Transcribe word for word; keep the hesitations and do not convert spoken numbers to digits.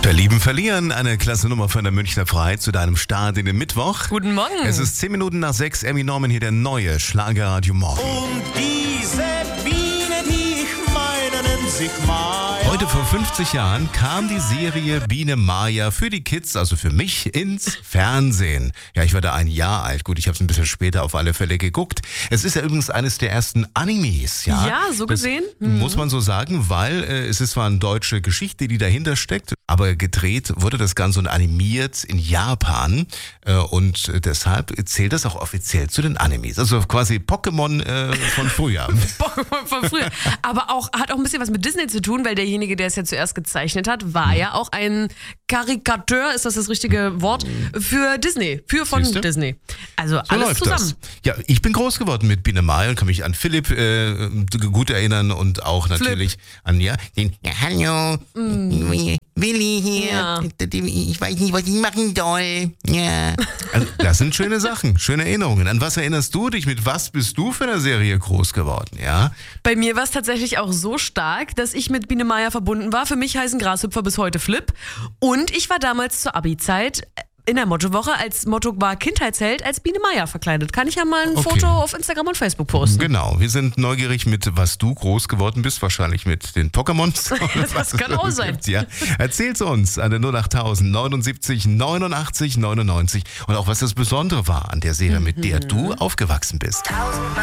Verlieben, verlieren, eine klasse Nummer von der Münchner Freiheit zu deinem Start in den Mittwoch. Guten Morgen. Es ist zehn Minuten nach sechs, Emmy Norman hier, der neue Schlagerradio Morgen. Und diese Biene, die ich meine, nennt sich Maya. Heute vor fünfzig Jahren kam die Serie Biene Maya für die Kids, also für mich, ins Fernsehen. Ja, ich war da ein Jahr alt. Gut, ich habe es ein bisschen später auf alle Fälle geguckt. Es ist ja übrigens eines der ersten Animes, ja. Ja, so Das gesehen. Muss man so sagen, weil äh, es ist zwar eine deutsche Geschichte, die dahinter steckt, aber gedreht wurde das Ganze und animiert in Japan. Äh, und deshalb zählt das auch offiziell zu den Animes. Also quasi Pokémon äh, von früher. Pokémon von früher. Aber auch hat auch ein bisschen was mit Disney zu tun, weil derjenige, der es ja zuerst gezeichnet hat, war ja auch ein Karikateur, ist das das richtige Wort, für Disney, für von Siehste? Disney. Also So alles läuft zusammen. das. Ja, ich bin groß geworden mit Biene Maya und kann mich an Philipp äh, gut erinnern und auch natürlich an ja, den ja, hallo, Willi hier. Ja. Ich weiß nicht, was ich machen soll. Ja. Also, das sind schöne Sachen, schöne Erinnerungen. An was erinnerst du dich? Mit was bist du für eine Serie groß geworden? Ja. Bei mir war es tatsächlich auch so stark, dass ich mit Biene Maya verbunden war. Für mich heißen Grashüpfer bis heute Flip. Und ich war damals zur Abi-Zeit in der Mottowoche, als Motto war Kindheitsheld, als Biene Maya verkleidet. Kann ich ja mal ein Okay. Foto auf Instagram und Facebook posten. Genau, wir sind neugierig mit, was du groß geworden bist, wahrscheinlich mit den Pokémons. Das kann auch sein. Ja. Erzähl's uns an der null acht neunundsiebzig neunundachtzig neunundneunzig und auch was das Besondere war an der Serie, mit der du aufgewachsen bist. Tausendmal